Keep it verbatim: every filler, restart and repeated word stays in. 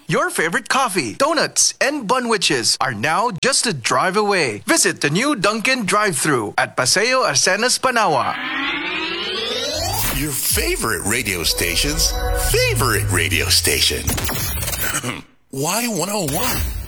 Your favorite coffee, donuts, and bunwiches are now just a drive away. Visit the new Dunkin' drive-thru at Paseo Arcenas, Panawa. Your favorite radio station's favorite radio station. Y one oh one.